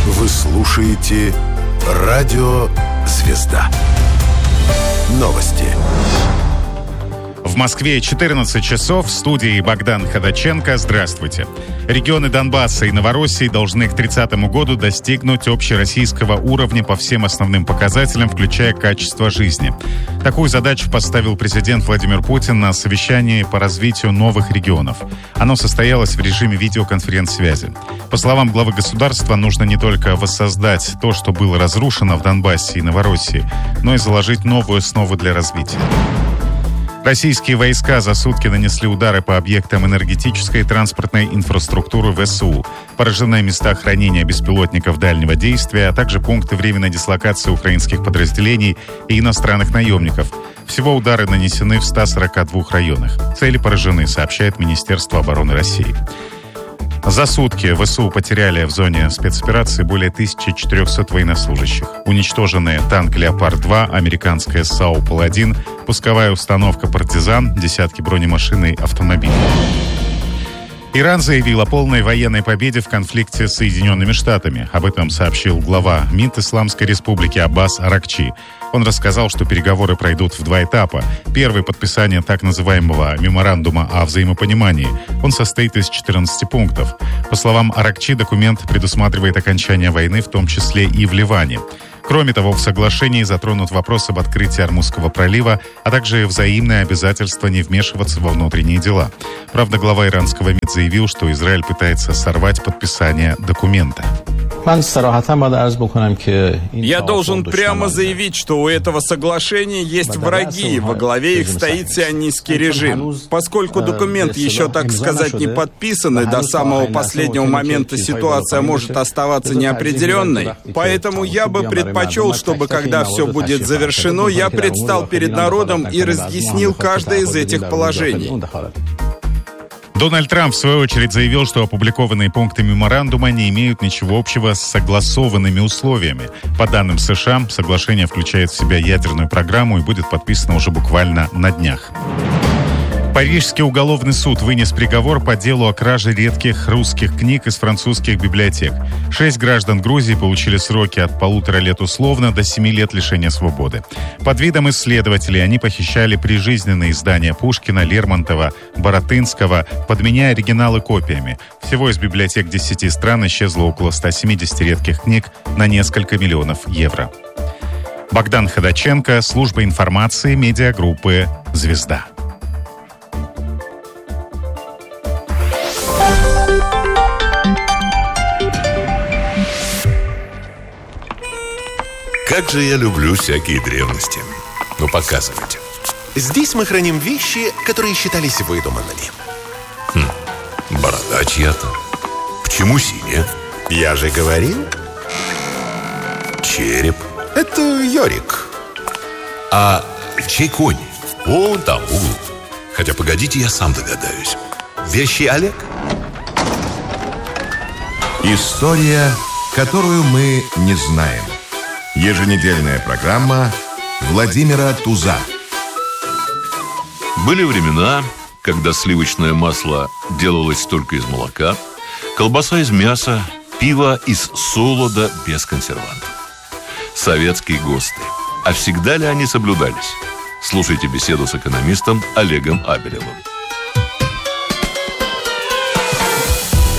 Вы слушаете «Радио Звезда». Новости. В Москве 14 часов. В студии Богдан Ходаченко. Здравствуйте. Регионы Донбасса и Новороссии должны к 30 году достигнуть общероссийского уровня по всем основным показателям, включая качество жизни. Такую задачу поставил президент Владимир Путин на совещании по развитию новых регионов. Оно состоялось в режиме видеоконференц-связи. По словам главы государства, нужно не только воссоздать то, что было разрушено в Донбассе и Новороссии, но и заложить новую основу для развития. Российские войска за сутки нанесли удары по объектам энергетической и транспортной инфраструктуры ВСУ. Поражены места хранения беспилотников дальнего действия, а также пункты временной дислокации украинских подразделений и иностранных наемников. Всего удары нанесены в 142 районах. Цели поражены, сообщает Министерство обороны России. За сутки ВСУ потеряли в зоне спецоперации более 1400 военнослужащих. Уничтожены танк «Леопард-2», американская САУ-Паладин, пусковая установка «Партизан», десятки бронемашин и автомобилей. Иран заявил о полной военной победе в конфликте с Соединенными Штатами. Об этом сообщил глава МИД Исламской Республики Аббас Аракчи. Он рассказал, что переговоры пройдут в 2 этапа. Первый — подписание так называемого меморандума о взаимопонимании. Он состоит из 14 пунктов. По словам Аракчи, документ предусматривает окончание войны, в том числе и в Ливане. Кроме того, в соглашении затронут вопрос об открытии Ормузского пролива, а также взаимное обязательство не вмешиваться во внутренние дела. Правда, глава иранского МИД заявил, что Израиль пытается сорвать подписание документа. Я должен прямо заявить, что у этого соглашения есть враги, и во главе их стоит сионистский режим. Поскольку документ еще, так сказать, не подписан, и до самого последнего момента ситуация может оставаться неопределенной, поэтому я бы предпочел, чтобы, когда все будет завершено, я предстал перед народом и разъяснил каждое из этих положений. Дональд Трамп, в свою очередь, заявил, что опубликованные пункты меморандума не имеют ничего общего с согласованными условиями. По данным США, соглашение включает в себя ядерную программу и будет подписано уже буквально на днях. Парижский уголовный суд вынес приговор по делу о краже редких русских книг из французских библиотек. 6 граждан Грузии получили сроки от 1,5 лет условно до 7 лет лишения свободы. Под видом исследователей они похищали прижизненные издания Пушкина, Лермонтова, Баратынского, подменяя оригиналы копиями. Всего из библиотек 10 стран исчезло около 170 редких книг на несколько миллионов евро. Богдан Ходаченко, служба информации медиагруппы «Звезда». Как же я люблю всякие древности. Ну, показывайте. Здесь мы храним вещи, которые считались выдуманными. Борода чья-то. Почему синяя? Я же говорил. Череп. Это Йорик. А чей конь? Вон там, в углу. Хотя, погодите, я сам догадаюсь. Вещи Олег? История, которую мы не знаем. Еженедельная программа Владимира Туза. Были времена, когда сливочное масло делалось только из молока, колбаса из мяса, пиво из солода без консервантов. Советские ГОСТы. А всегда ли они соблюдались? Слушайте беседу с экономистом Олегом Абелевым.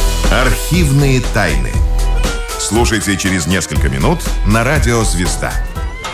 Архивные тайны. Слушайте через несколько минут на радио «Звезда».